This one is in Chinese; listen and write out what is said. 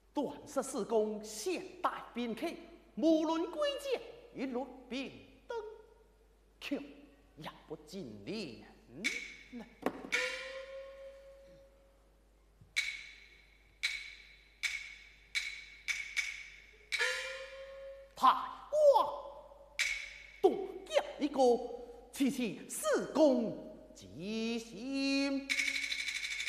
断石四公现代宾客，无论贵贱，一律平等，却也不尽廉。太官多见一个，其四公即心。